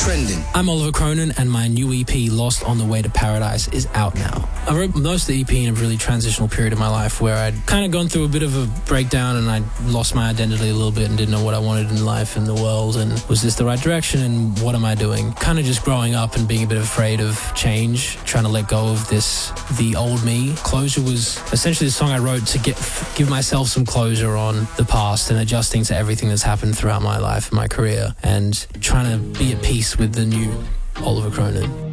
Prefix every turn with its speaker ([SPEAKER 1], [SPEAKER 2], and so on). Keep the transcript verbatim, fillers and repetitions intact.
[SPEAKER 1] Trending.
[SPEAKER 2] I'm Oliver Cronin, and my new E P, Lost on the Way to Paradise, is out now. I wrote most of the E P in a really transitional period of my life where I'd kind of gone through a bit of a breakdown and I'd lost my identity a little bit and didn't know what I wanted in life and the world, and was this the right direction and what am I doing? Kind of just growing up and being a bit afraid of change, trying to let go of this, the old me. Closure was essentially the song I wrote to get give myself some closure on the past and adjusting to everything that's happened throughout my life and my career and trying to be at peace with the new Oliver Cronin.